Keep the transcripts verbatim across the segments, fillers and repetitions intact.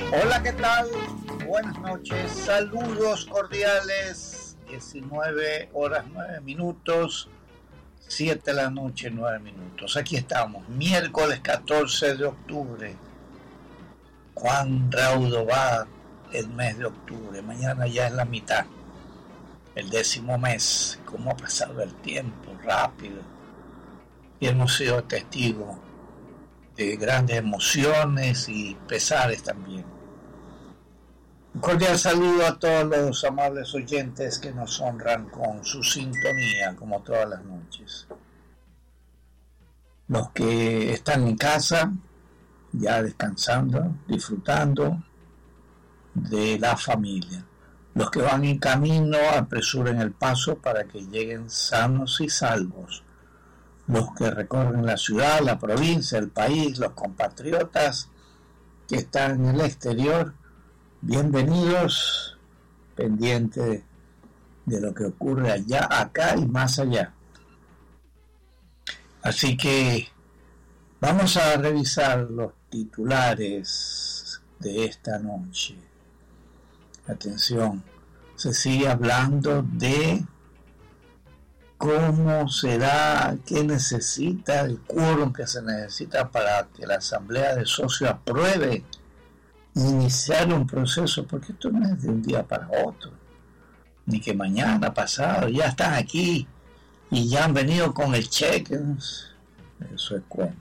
Hola, ¿qué tal? Buenas noches, saludos cordiales. diecinueve horas nueve minutos, siete de la noche nueve minutos. Aquí estamos, miércoles catorce de octubre. Cuán raudo va el mes de octubre. Mañana ya es la mitad, el décimo mes. Cómo ha pasado el tiempo rápido. Y hemos sido testigos de grandes emociones y pesares también. Un cordial saludo a todos los amables oyentes que nos honran con su sintonía, como todas las noches. Los que están en casa, ya descansando, disfrutando de la familia. Los que van en camino, apresuren el paso para que lleguen sanos y salvos. Los que recorren la ciudad, la provincia, el país, los compatriotas que están en el exterior, bienvenidos, pendientes de lo que ocurre allá, acá y más allá. Así que vamos a revisar los titulares de esta noche. Atención, se sigue hablando de cómo será, qué necesita, el quórum que se necesita para que la asamblea de socios apruebe iniciar un proceso, porque esto no es de un día para otro, ni que mañana, pasado, ya están aquí y ya han venido con el cheque. Eso es cuento.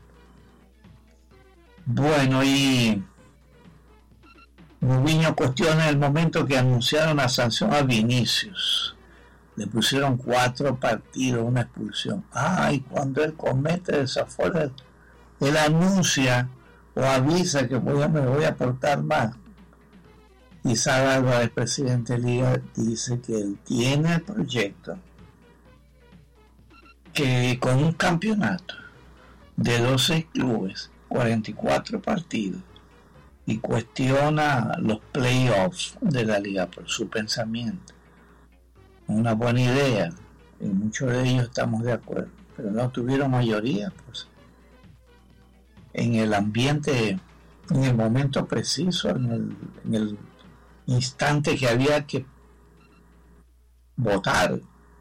Bueno, y Mubiño cuestiona el momento que anunciaron la sanción a Vinicius. Le pusieron cuatro partidos, una expulsión. Ah, y cuando él comete desafuero, él anuncia o avisa que voy a, me voy a portar mal. Y Sara Álvarez, presidente de Liga, dice que él tiene el proyecto que con un campeonato de doce clubes, cuarenta y cuatro partidos, y cuestiona los playoffs de la liga por su pensamiento. Una buena idea, y muchos de ellos estamos de acuerdo, pero no tuvieron mayoría, pues. En el ambiente, en el momento preciso, en el, en el instante que había que votar,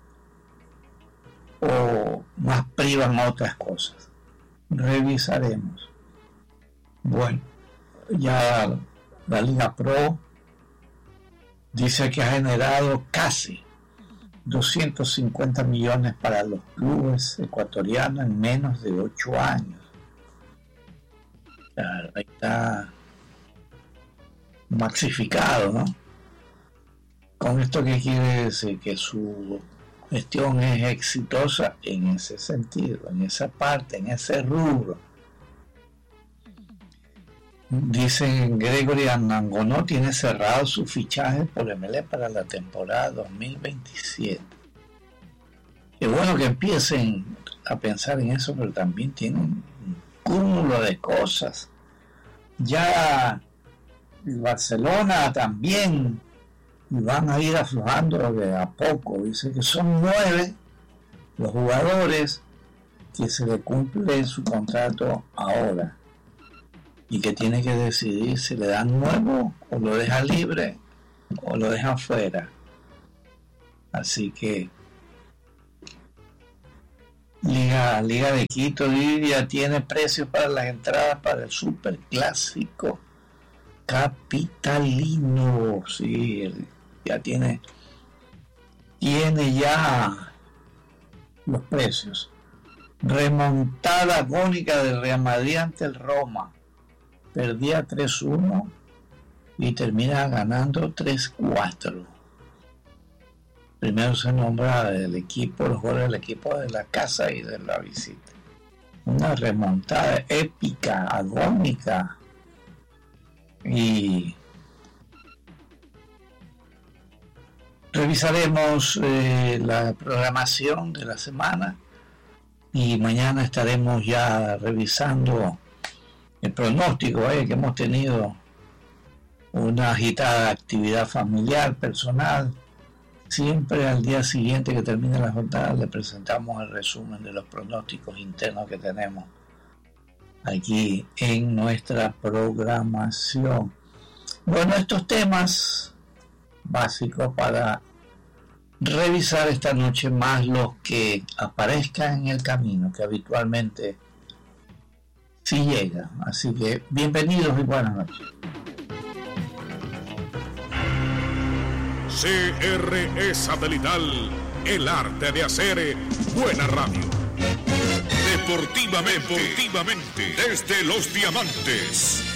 o más privan otras cosas. Revisaremos. Bueno, ya la Liga Pro dice que ha generado casi doscientos cincuenta millones para los clubes ecuatorianos en menos de ocho años. Claro, ahí está maxificado, ¿no? Con esto, ¿qué quiere decir? Que su gestión es exitosa en ese sentido, en esa parte, en ese rubro. Dicen Gregory Anangonó tiene cerrado su fichaje por M L E para la temporada dos mil veintisiete. Qué bueno que empiecen a pensar en eso, pero también tienen un cúmulo de cosas. Ya el Barcelona también, y van a ir aflojando de a poco. Dice que son nueve los jugadores que se le cumple su contrato ahora y que tiene que decidir si le dan nuevo o lo deja libre o lo dejan fuera. Así que Liga, Liga de Quito ya tiene precios para las entradas para el Superclásico capitalino. Sí, ya tiene tiene ya los precios. Remontada agónica del Real Madrid ante el Roma. Perdía tres uno y termina ganando tres cuatro. Primero se nombra el equipo, los goles del equipo de la casa y de la visita. Una remontada épica, agónica. Y revisaremos eh, la programación de la semana y mañana estaremos ya revisando el pronóstico, eh, que hemos tenido una agitada actividad familiar, personal. Siempre al día siguiente que termine la jornada le presentamos el resumen de los pronósticos internos que tenemos aquí en nuestra programación. Bueno, estos temas básicos para revisar esta noche, más los que aparezcan en el camino, que habitualmente sí llegan. Así que bienvenidos y buenas noches. C R E Satelital, el arte de hacer buena radio. Deportivamente, deportivamente, desde Los Diamantes,